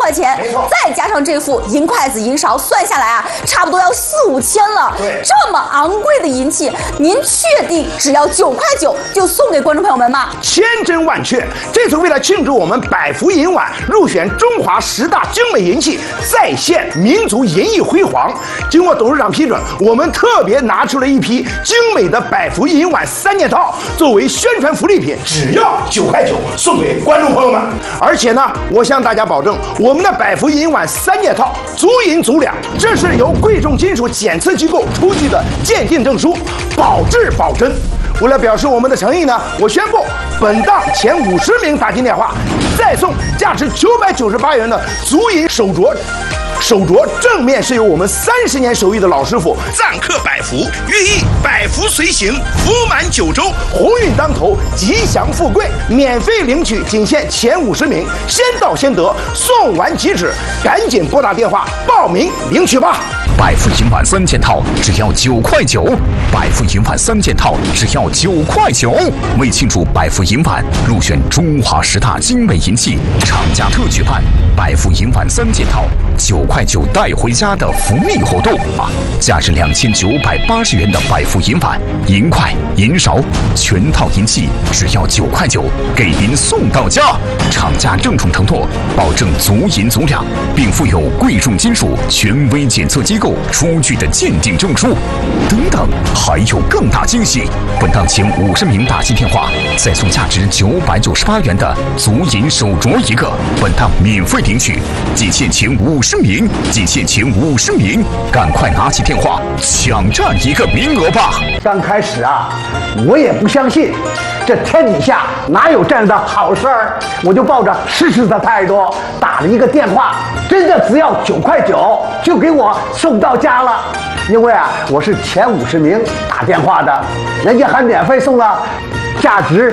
块钱，再加上这副银筷子、银勺，算下来啊，差不多要4、5千了。 对， 这么昂贵的银器，您确定只要9块9就送给观众朋友们吗？ 千真万确。这次为了庆祝我们百福银碗入选中华10大精美银器，再现民族银艺辉煌，经过董事长批准，我们特别拿出了一批精美的百福银碗3件套作为宣传福利品，只要9块9送给观众朋友们。而且呢，我向大家保证，我们的百福银碗3件套足银足两，这是由贵重金属检测机构出具的鉴定证书，保质保真。为了表示我们的诚意呢，我宣布本档前50名打进电话，再送价值998元的足银手镯。手镯正面是由我们30年手艺的老师傅赞刻百福，寓意百福随行，福满9州，鸿运当头，吉祥富贵。免费领取，仅限前50名，先到先得，送完即止，赶紧拨打电话报名领取吧。 百福银碗3件套只要9块9，百福银碗3件套只要9块9。为庆祝百福银碗入选中华10大精美银器，厂家特举办百福银碗3件套9块9带回家的福利活动啊！价值2980元的百福银碗、银筷、银勺全套银器只要9块9，给您送到家。厂家郑重承诺，保证足银足两，并附有贵重金属权威检测机构出具的鉴定证书。等等，还有更大惊喜！本档前50名打进电话，再送价值998元的足银手镯一个，本档免费领取，仅限前50名，仅限前50名，赶快拿起电话抢占一个名额吧！ 刚开始啊，我也不相信，这天底下哪有这样的好事儿，我就抱着试试的态度打了一个电话，真的只要9块9就给我送到家了。因为啊，我是前50名打电话的，人家还免费送了价值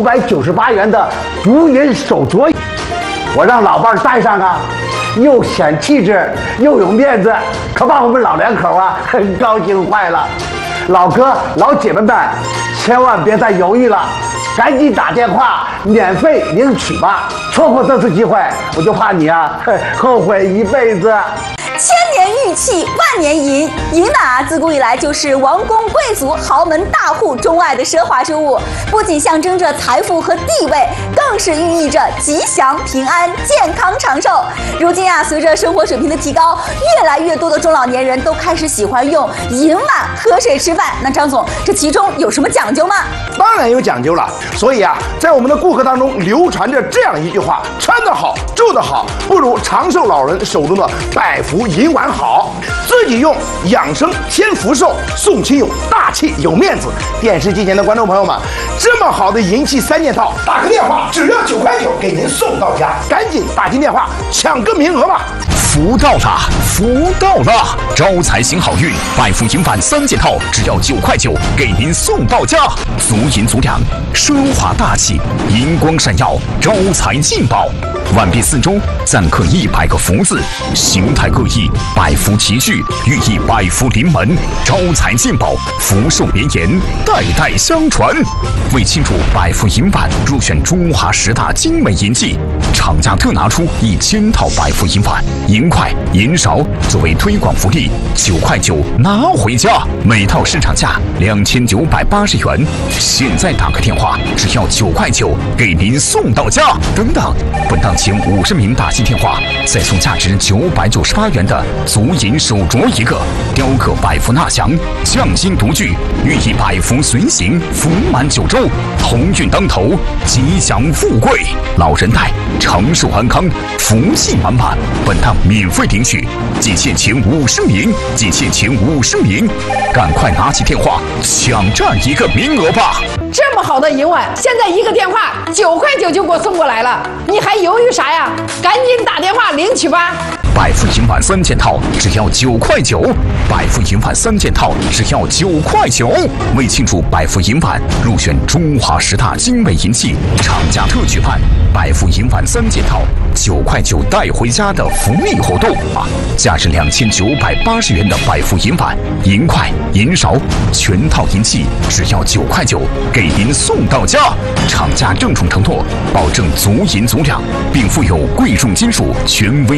998元的足银手镯，我让老伴儿戴上啊，又显气质又有面子，可把我们老两口啊很高兴坏了。老哥老姐们们，千万别再犹豫了，赶紧打电话免费领取吧！错过这次机会，我就怕你啊后悔一辈子。 千年玉器，万年银。银碗啊，自古以来就是王公贵族、豪门大户钟爱的奢华之物，不仅象征着财富和地位，更是寓意着吉祥、平安、健康、长寿。如今啊，随着生活水平的提高，越来越多的中老年人都开始喜欢用银碗喝水吃饭。那张总，这其中有什么讲究吗？ 当然有讲究了。所以啊，在我们的顾客当中流传着这样一句话：穿得好，住得好，不如长寿老人手中的百福银碗好。自己用养生添福寿，送亲友大气有面子。电视机前的观众朋友们，这么好的银器3件套，打个电话只要9块9给您送到家，赶紧打进电话抢个名额吧。 福到了，福到了！招财行好运，百福银碗3件套只要9块9，给您送到家。足银足两，奢华大气，银光闪耀，招财进宝。碗壁4周錾刻100个福字，形态各异，百福齐聚，寓意百福临门，招财进宝，福寿绵延，代代相传。为庆祝百福银碗入选中华10大精美银器，厂家特拿出1000套百福银碗、银筷、银勺作为推广福利，9块9拿回家，每套市场价2980元，现在打个电话只要9块9，给您送到家。等等，本档前50名打进电话，再送价值998元的足银手镯一个，雕刻百福纳祥，匠心独具，寓意百福随行，福满9州，鸿运当头，吉祥富贵，老人戴长寿安康，福气满满。本档免费领取，仅限前50名，仅限前50名，赶快拿起电话抢占一个名额吧！ 这么好的银碗，现在一个电话9块9就给我送过来了，你还犹豫啥呀？赶紧打电话领取吧！ 百福银碗3件套只要9块9，百福银碗3件套只要9块9。为庆祝百福银碗入选中华10大精美银器，厂家特举办百福银碗3件套9块9带回家的福利活动啊！价值2980元的百福银碗、银筷、银勺全套银器只要9块9，给您送到家。厂家郑重承诺，保证足银足两，并附有贵重金属权威